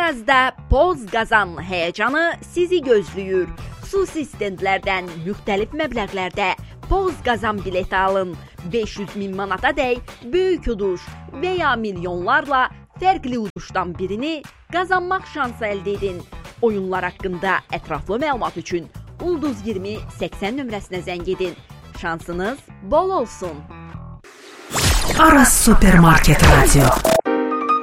Arazda Poz Qazan həyəcanı sizi gözləyir. Xüsusi stendlərdən müxtəlif məbləğlərdə Poz Qazan bileti alın. 500.000 manatadək böyük uduş və ya milyonlarla fərqli uduşdan birini qazanmaq şansı əldə edin. Oyunlar haqqında ətraflı məlumat üçün Ulduz 20 80 nömrəsinə zəng edin. Şansınız bol olsun. Aras Supermarket Radio.